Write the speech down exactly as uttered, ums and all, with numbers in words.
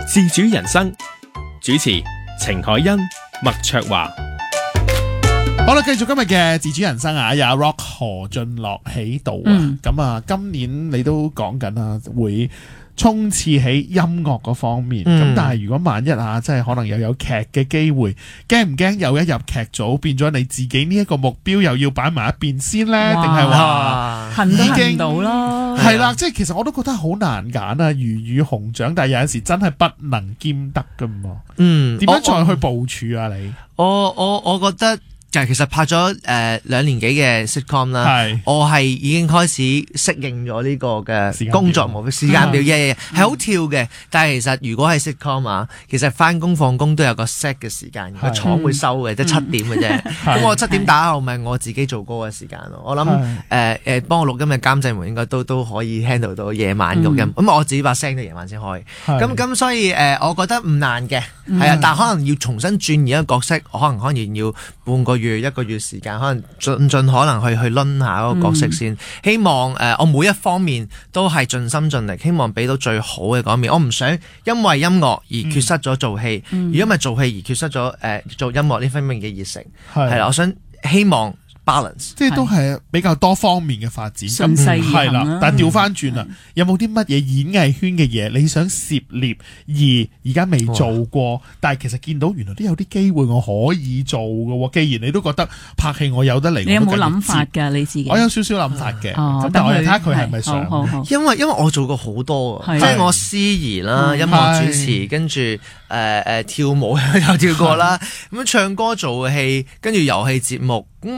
自主人生，主持程海欣、麥卓華。 好啦，繼續今日嘅自主人生啊，有阿 Rock 何俊樂喺度啊。咁、嗯、啊，今年你都講緊啊，會衝刺喺音樂嗰方面。咁、嗯、但係如果萬一啊，即係可能又有劇嘅機會，驚唔驚有一入劇組變咗你自己呢一個目標又要擺埋一邊先呢？定係話行都行唔到咯？ 係啦，即係其實我都覺得好難揀啊，魚與熊掌，但係有陣時真係不能兼得噶嘛。嗯，點樣再去部署啊？你我我我覺得。就其實拍咗誒兩年幾嘅 sitcom 啦，我係已經開始適應咗呢個嘅工作模式時間表，嘢嘢係好跳嘅。但係其實如果係 sitcom 啊，其實翻工放工都有個 set 嘅時間，個廠會收嘅，即係七點嘅啫。咁我七點打後咪我自己做歌嘅時間咯。我諗誒誒幫我錄音嘅監製們應該都都可以 handle 到夜晚錄音。咁、嗯、我自己把聲都夜晚先開。咁咁所以誒、呃，我覺得唔難嘅，係、嗯、啊，但可能要重新轉移一個角色，可能可能要半個月一個月時間，可能盡盡可能去去輪下嗰個角色先。嗯、希望誒、呃，我每一方面都係盡心盡力，希望俾到最好嘅嗰面。我唔想因為音樂而缺失咗做戲，嗯、如果唔係做戲而缺失咗誒、呃、做音樂呢方面嘅熱誠，係啦。我想希望 balance， 即係都係比較多方面嘅發展。 順勢而行啦。 但係調翻轉啦，有冇啲乜嘢演藝圈嘅嘢你想涉獵而而家未做過，哦、但係其實見到原來都有啲機會我可以做嘅。既然你都覺得拍戲我有得嚟， 你有冇諗法㗎？你自己？ 我有少少諗法嘅，咁、 哦、 但係我哋睇下佢係咪想。 因為因為我做過好多，即係我司儀啦、音樂主持，跟住誒誒跳舞有跳過啦，咁唱歌做戲，跟住遊戲節目。咁